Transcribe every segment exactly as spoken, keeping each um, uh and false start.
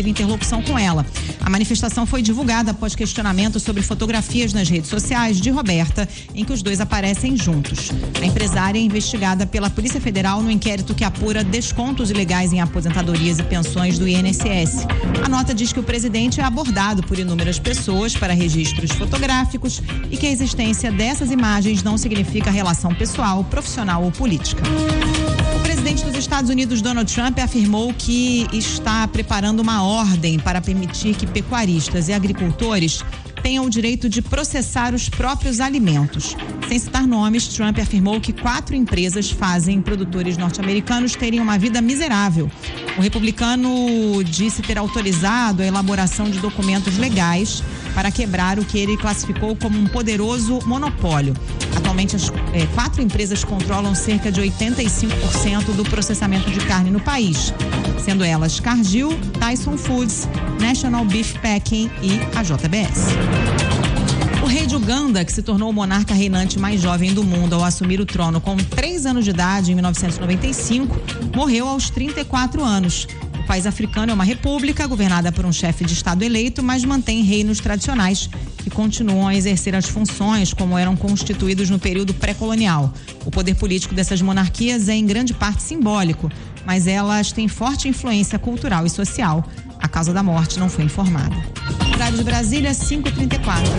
manteve interlocução com ela. A manifestação foi divulgada após questionamento sobre fotografias nas redes sociais de Roberta, em que os dois aparecem juntos. A empresária é investigada pela Polícia Federal no inquérito que apura descontos ilegais em aposentadorias e pensões do I N S S. A nota diz que o presidente é abordado por inúmeras pessoas para registros fotográficos e que a existência dessas imagens não significa relação pessoal, profissional ou política. O presidente dos Estados Unidos, Donald Trump, afirmou que está preparando uma ordem para permitir que pecuaristas e agricultores tenham o direito de processar os próprios alimentos. Sem citar nomes, Trump afirmou que quatro empresas fazem produtores norte-americanos terem uma vida miserável. O republicano disse ter autorizado a elaboração de documentos legais para quebrar o que ele classificou como um poderoso monopólio. Atualmente, as é, quatro empresas controlam cerca de oitenta e cinco por cento do processamento de carne no país, sendo elas Cargill, Tyson Foods, National Beef Packing e a J B S. O rei de Uganda, que se tornou o monarca reinante mais jovem do mundo ao assumir o trono com três anos de idade em mil novecentos e noventa e cinco, morreu aos trinta e quatro anos. O país africano é uma república governada por um chefe de estado eleito, mas mantém reinos tradicionais que continuam a exercer as funções como eram constituídos no período pré-colonial. O poder político dessas monarquias é em grande parte simbólico, mas elas têm forte influência cultural e social. A causa da morte não foi informada. Horário de Brasília, cinco e trinta e quatro.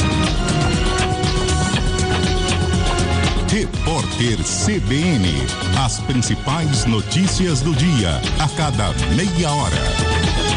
Repórter C B N. As principais notícias do dia, a cada meia hora.